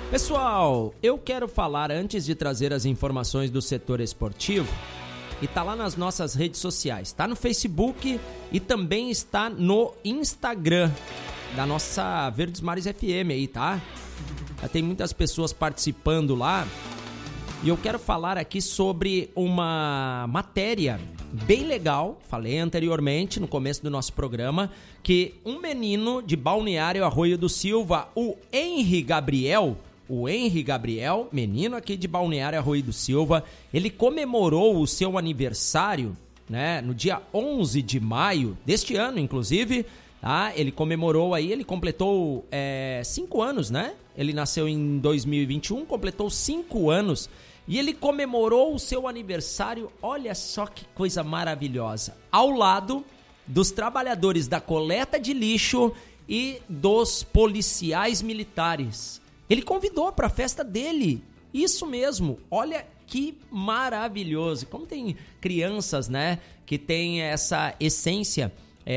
Pessoal, eu quero falar antes de trazer as informações do setor esportivo e tá lá nas nossas redes sociais, tá no Facebook e também está no Instagram da nossa Verdes Mares FM aí, tá? Já tem muitas pessoas participando lá e eu quero falar aqui sobre uma matéria bem legal, falei anteriormente no começo do nosso programa, que um menino de Balneário Arroio do Silva, o Henry Gabriel, menino aqui de Balneário Arroio do Silva, ele comemorou o seu aniversário, né, no dia 11 de maio deste ano, inclusive, tá? Ele comemorou aí, ele completou 5 anos, né? Ele nasceu em 2021, completou 5 anos e ele comemorou o seu aniversário, olha só que coisa maravilhosa, ao lado dos trabalhadores da coleta de lixo e dos policiais militares. Ele convidou para a festa dele, isso mesmo, olha que maravilhoso. Como tem crianças, né, que tem essa essência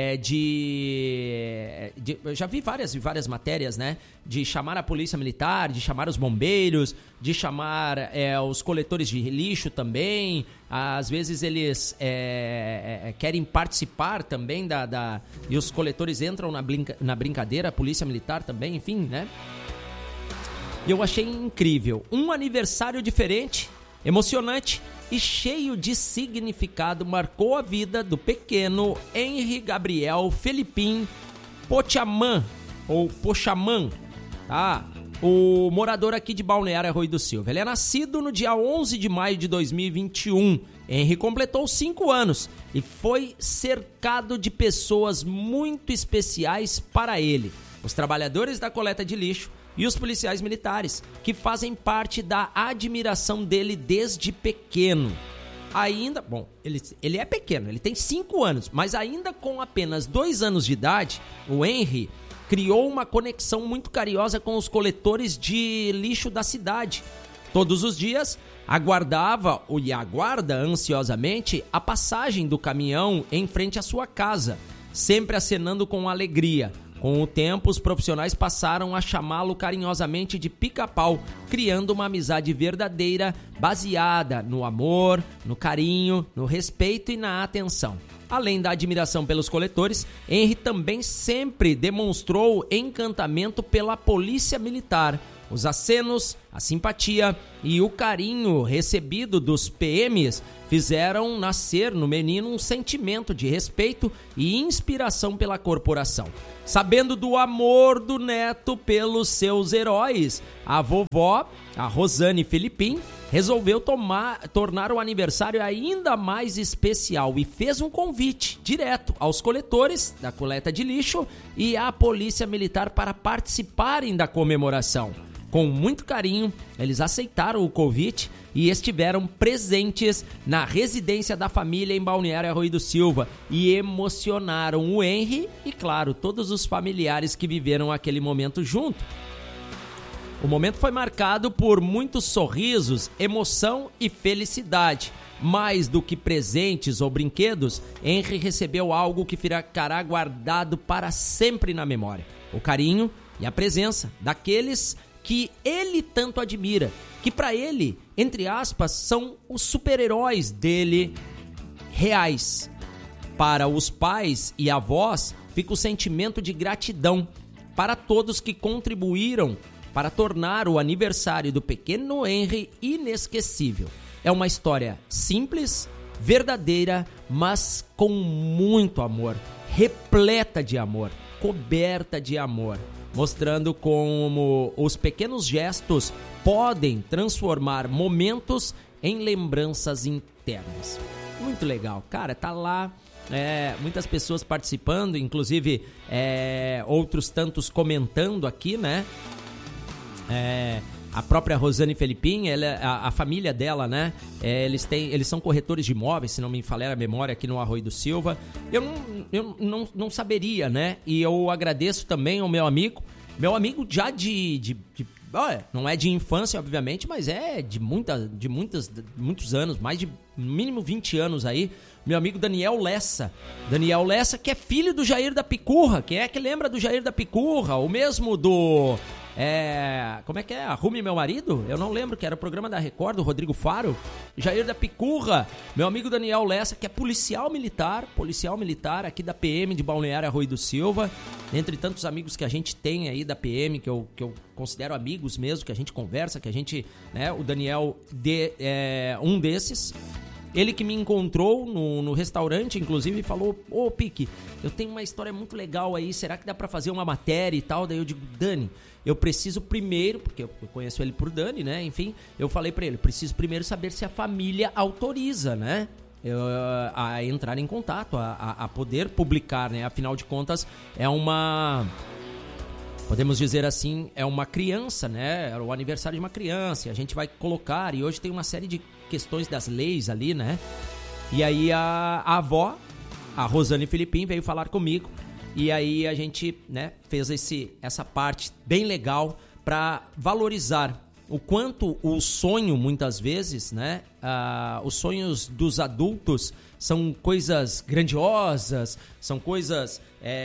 eu já vi várias matérias, né, de chamar a polícia militar, de chamar os bombeiros, de chamar os coletores de lixo também. Às vezes eles querem participar também e os coletores entram na brincadeira, a polícia militar também, enfim, né. Eu achei incrível, um aniversário diferente, emocionante e cheio de significado, marcou a vida do pequeno Henry Gabriel Felipim Pochaman, tá? O morador aqui de Balneário Arroio do Silva. Ele é nascido no dia 11 de maio de 2021. Henry completou 5 anos e foi cercado de pessoas muito especiais para ele. Os trabalhadores da coleta de lixo e os policiais militares, que fazem parte da admiração dele desde pequeno. Ainda, bom, ele é pequeno, ele tem 5 anos, mas ainda com apenas 2 anos de idade, o Henry criou uma conexão muito carinhosa com os coletores de lixo da cidade. Todos os dias, aguardava e aguarda ansiosamente a passagem do caminhão em frente à sua casa, sempre acenando com alegria. Com o tempo, os profissionais passaram a chamá-lo carinhosamente de Pica-Pau, criando uma amizade verdadeira, baseada no amor, no carinho, no respeito e na atenção. Além da admiração pelos coletores, Henry também sempre demonstrou encantamento pela polícia militar. Os acenos, a simpatia e o carinho recebido dos PMs fizeram nascer no menino um sentimento de respeito e inspiração pela corporação. Sabendo do amor do neto pelos seus heróis, a vovó, a Rosane Felipim, resolveu tornar o aniversário ainda mais especial e fez um convite direto aos coletores da coleta de lixo e à polícia militar para participarem da comemoração. Com muito carinho, eles aceitaram o convite e estiveram presentes na residência da família em Balneário Arroio do Silva e emocionaram o Henry e, claro, todos os familiares que viveram aquele momento junto. O momento foi marcado por muitos sorrisos, emoção e felicidade. Mais do que presentes ou brinquedos, Henry recebeu algo que ficará guardado para sempre na memória. O carinho e a presença daqueles que ele tanto admira, que para ele, entre aspas, são os super-heróis dele reais. Para os pais e avós, fica o sentimento de gratidão para todos que contribuíram para tornar o aniversário do pequeno Henry inesquecível. É uma história simples, verdadeira, mas com muito amor, repleta de amor, coberta de amor, mostrando como os pequenos gestos podem transformar momentos em lembranças internas. Muito legal, cara, tá lá, muitas pessoas participando, inclusive outros tantos comentando aqui, né? A própria Rosane Felipim, a família dela, né? Eles são corretores de imóveis, se não me falhar a memória, aqui no Arroio do Silva. Eu não saberia, né? E eu agradeço também ao meu amigo já não é de infância, obviamente, mas é de muitos anos, mais de no mínimo 20 anos aí. Meu amigo Daniel Lessa, que é filho do Jair da Picurra. Quem é que lembra do Jair da Picurra? O mesmo do Como é que é? Arrume Meu Marido? Eu não lembro, que era o programa da Record, do Rodrigo Faro. Jair da Picurra, meu amigo Daniel Lessa, que é policial militar aqui da PM de Balneário Arroio do Silva. Entre tantos amigos que a gente tem aí da PM, que eu considero amigos mesmo, que a gente conversa, que a gente, né, o Daniel é um desses. Ele que me encontrou no restaurante, inclusive, e falou: ô, Pique, eu tenho uma história muito legal aí, será que dá pra fazer uma matéria e tal? Daí eu digo: Dani, eu preciso primeiro, porque eu conheço ele por Dani, né? Enfim, eu falei pra ele: preciso primeiro saber se a família autoriza, né? A entrar em contato, a poder publicar, né? Afinal de contas, podemos dizer assim, é uma criança, né? É o aniversário de uma criança, e a gente vai colocar, e hoje tem uma série de questões das leis ali, né? E aí a avó, a Rosane Filipim, veio falar comigo, e aí a gente, né, fez essa parte bem legal para valorizar o quanto o sonho, muitas vezes, né? Os sonhos dos adultos são coisas grandiosas, são coisas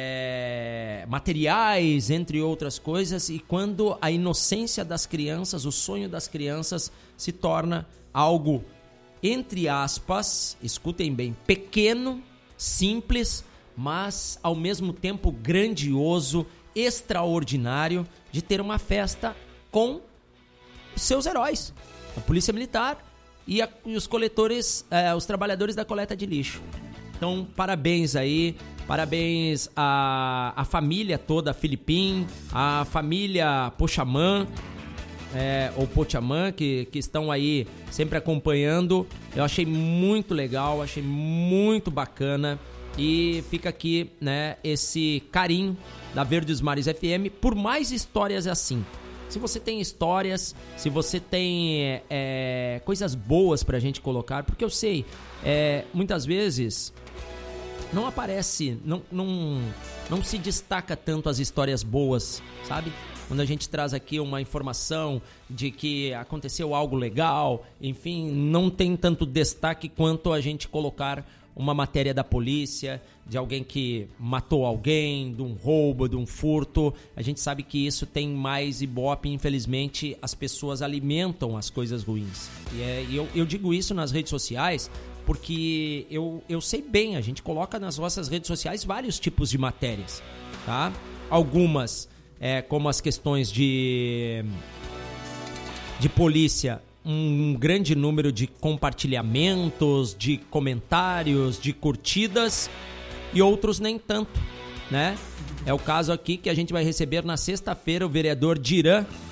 materiais, entre outras coisas, e quando a inocência das crianças, o sonho das crianças se torna algo, entre aspas, escutem bem, pequeno, simples, mas ao mesmo tempo grandioso, extraordinário, de ter uma festa com seus heróis, a Polícia Militar e os coletores, os trabalhadores da coleta de lixo. Então, parabéns aí, parabéns à família toda, a Filipim, a família Pochamã, ou Pochamã, que estão aí sempre acompanhando. Eu achei muito legal, achei muito bacana, e fica aqui, né, esse carinho da Verdes Mares FM por mais histórias assim. Se você tem histórias, se você tem coisas boas pra gente colocar, porque eu sei, muitas vezes não aparece, não se destaca tanto as histórias boas, sabe? Quando a gente traz aqui uma informação de que aconteceu algo legal, enfim, não tem tanto destaque quanto a gente colocar uma matéria da polícia, de alguém que matou alguém, de um roubo, de um furto. A gente sabe que isso tem mais ibope, infelizmente as pessoas alimentam as coisas ruins. E eu digo isso nas redes sociais porque eu sei bem, a gente coloca nas nossas redes sociais vários tipos de matérias, tá? Algumas, como as questões de polícia, um grande número de compartilhamentos, de comentários, de curtidas, e outros nem tanto, né? É o caso aqui que a gente vai receber na sexta-feira o vereador Diran,